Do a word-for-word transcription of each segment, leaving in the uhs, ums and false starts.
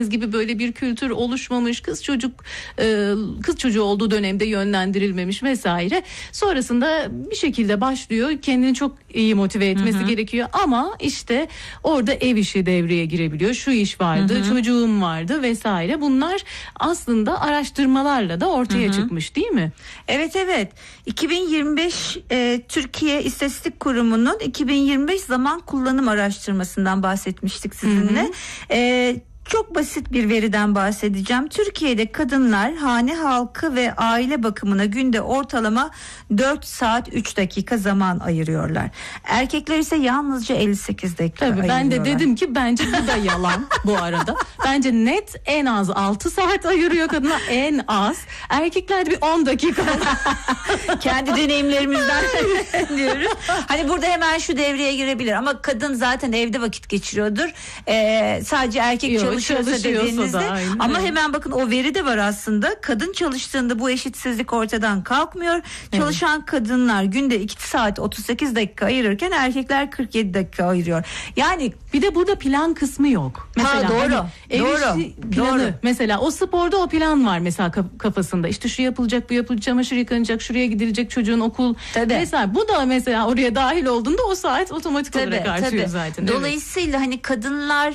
gibi böyle bir kültür oluşmamış, kız çocuk kız çocuğu olduğu dönemde yönlendirilmemiş vesaire. Sonrasında bir şekilde başlıyor, kendini çok iyi motive etmesi hı hı. gerekiyor ama işte orada ev işi devreye girebiliyor, şu iş vardı, hı hı. çocuğum vardı vesaire. Bunlar aslında araştırmalarla da ortaya hı hı. çıkmış, değil mi? Evet evet. iki bin yirmi beş e, Türkiye İstatistik Kurumu'nun iki bin yirmi beş zaman kullanım araştırmasından bahsetmiştik sizinle. Hı hı. E, Çok basit bir veriden bahsedeceğim. Türkiye'de kadınlar hane halkı ve aile bakımına günde ortalama dört saat üç dakika zaman ayırıyorlar. Erkekler ise yalnızca elli sekiz dakika Tabii, ayırıyorlar. ben de dedim ki bence bu da yalan bu arada. Bence net en az altı saat ayırıyor kadınlar, en az. Erkekler de bir on dakika. Kendi deneyimlerimizden diyoruz. Hani burada hemen şu devreye girebilir ama kadın zaten evde vakit geçiriyordur. Ee, sadece erkek Yok. çalışıyorsa dediğinizde da, ama hemen bakın o veri de var aslında. Kadın çalıştığında bu eşitsizlik ortadan kalkmıyor. Çalışan evet. kadınlar günde iki saat otuz sekiz dakika ayırırken erkekler kırk yedi dakika ayırıyor. Yani bir de burada plan kısmı yok. Mesela ha, doğru. Hani doğru. Planı, doğru. mesela o sporda o plan var mesela kafasında. İşte şu yapılacak, bu yapılacak, çamaşır yıkanacak, şuraya gidilecek, çocuğun okul vesaire. Bu da mesela oraya dahil olduğunda o saat otomatik tabii, olarak artıyor tabii. zaten. Dolayısıyla evet. hani kadınlar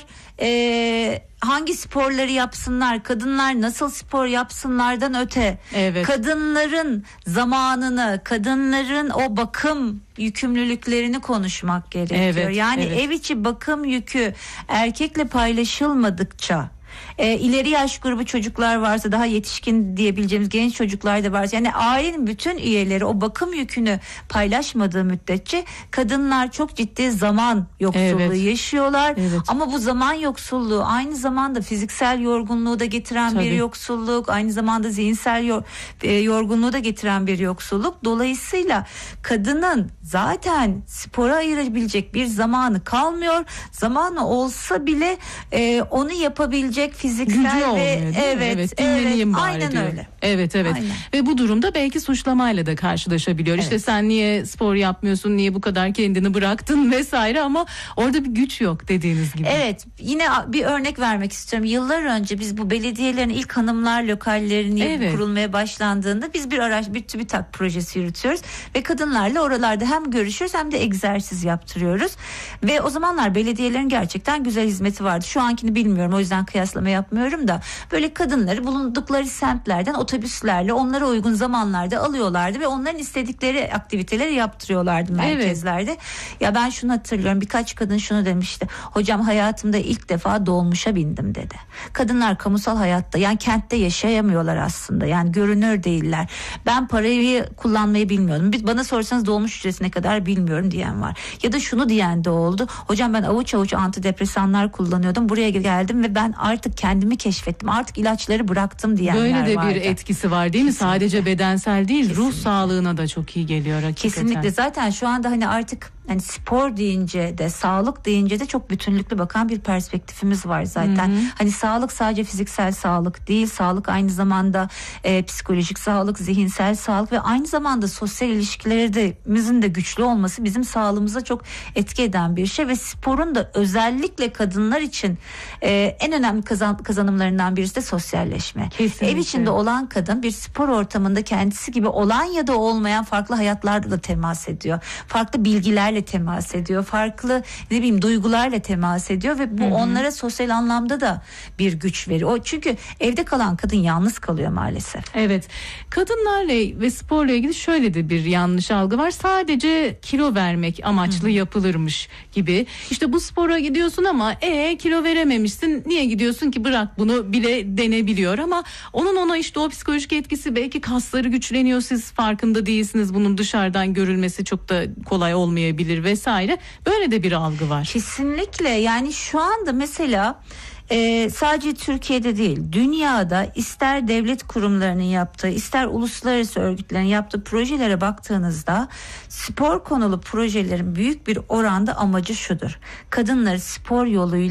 Ee, hangi sporları yapsınlar, kadınlar nasıl spor yapsınlardan öte evet. kadınların zamanını, kadınların o bakım yükümlülüklerini konuşmak gerekiyor. Evet, yani evet. ev içi bakım yükü erkekle paylaşılmadıkça, E, ileri yaş grubu çocuklar varsa, daha yetişkin diyebileceğimiz genç çocuklar da varsa, yani ailenin bütün üyeleri o bakım yükünü paylaşmadığı müddetçe kadınlar çok ciddi zaman yoksulluğu evet. yaşıyorlar. Evet. Ama bu zaman yoksulluğu aynı zamanda fiziksel yorgunluğu da getiren Tabii. bir yoksulluk, aynı zamanda zihinsel yor, e, yorgunluğu da getiren bir yoksulluk. Dolayısıyla kadının zaten spora ayırabilecek bir zamanı kalmıyor. Zamanı olsa bile e, onu yapabilecek fiziksel gücü ve olmuyor, evet, evet dinleneyim evet, bari aynen diyor. öyle. Evet evet. Aynen. Ve bu durumda belki suçlamayla da karşılaşabiliyor. Evet. İşte sen niye spor yapmıyorsun, niye bu kadar kendini bıraktın vesaire, ama orada bir güç yok dediğiniz gibi. Evet, yine bir örnek vermek istiyorum. Yıllar önce biz bu belediyelerin ilk hanımlar lokallerini evet. kurulmaya başlandığında biz bir araç bir TÜBİTAK projesi yürütüyoruz ve kadınlarla oralarda hem görüşüyoruz hem de egzersiz yaptırıyoruz. Ve o zamanlar belediyelerin gerçekten güzel hizmeti vardı. Şu ankini bilmiyorum, o yüzden kıyaslama yapmıyorum da, böyle kadınları bulundukları semtlerden otobüslerle onlara uygun zamanlarda alıyorlardı ve onların istedikleri aktiviteleri yaptırıyorlardı merkezlerde. Evet. Ya ben şunu hatırlıyorum, birkaç kadın şunu demişti: hocam hayatımda ilk defa dolmuşa bindim dedi. Kadınlar kamusal hayatta, yani kentte yaşayamıyorlar aslında, yani görünür değiller. Ben parayı kullanmayı bilmiyordum. Bana sorsanız dolmuş ücreti ne kadar bilmiyorum diyen var. Ya da şunu diyen de oldu: hocam ben avuç avuç antidepresanlar kullanıyordum, buraya geldim ve ben artık kendimi keşfettim, artık ilaçları bıraktım diyenler vardı. Böyle de vardı. bir etkisi var değil mi? Kesinlikle. Sadece bedensel değil, Kesinlikle. ruh sağlığına da çok iyi geliyor hakikaten. Kesinlikle. Zaten şu anda hani artık hani spor deyince de, sağlık deyince de çok bütünlüklü bakan bir perspektifimiz var zaten. Hı hı. Hani sağlık sadece fiziksel sağlık değil, sağlık aynı zamanda e, psikolojik sağlık, zihinsel sağlık ve aynı zamanda sosyal ilişkilerimizin de güçlü olması bizim sağlığımıza çok etki eden bir şey ve sporun da özellikle kadınlar için e, en önemli kazan, kazanımlarından birisi de sosyalleşme. Kesinlikle. Ev içinde olan kadın bir spor ortamında kendisi gibi olan ya da olmayan farklı hayatlarla da temas ediyor. Farklı bilgilerle temas ediyor. Farklı ne bileyim duygularla temas ediyor ve bu hı hı. onlara sosyal anlamda da bir güç veriyor. O çünkü evde kalan kadın yalnız kalıyor maalesef. Evet. Kadınlarla ve sporla ilgili şöyle de bir yanlış algı var. Sadece kilo vermek amaçlı hı hı. yapılırmış gibi. İşte bu spora gidiyorsun ama e kilo verememişsin. Niye gidiyorsun ki? Bırak bunu bile denebiliyor ama onun ona işte o psikolojik etkisi, belki kasları güçleniyor, siz farkında değilsiniz. Bunun dışarıdan görülmesi çok da kolay olmayabilir vesaire. Böyle de bir algı var. Kesinlikle. Yani şu anda mesela Ee, sadece Türkiye'de değil, dünyada ister devlet kurumlarının yaptığı, ister uluslararası örgütlerin yaptığı projelere baktığınızda spor konulu projelerin büyük bir oranda amacı şudur: kadınları spor yoluyla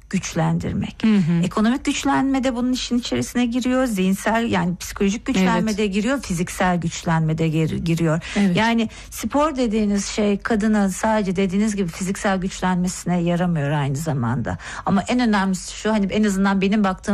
güçlendirmek. Hı hı. Ekonomik güçlenme de bunun işin içerisine giriyor. Zihinsel, yani psikolojik güçlenme Evet. de giriyor. Fiziksel güçlenme de gir- giriyor. Evet. Yani spor dediğiniz şey kadına sadece dediğiniz gibi fiziksel güçlenmesine yaramıyor aynı zamanda. Ama en önemlisi şu, hani en azından benim baktığım